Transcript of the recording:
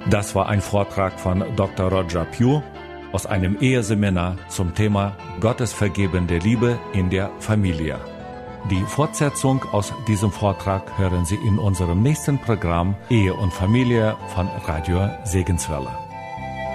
Das war ein Vortrag von Dr. Roger Pugh aus einem Eheseminar zum Thema Gottes vergebende Liebe in der Familie. Die Fortsetzung aus diesem Vortrag hören Sie in unserem nächsten Programm Ehe und Familie von Radio Segenswelle.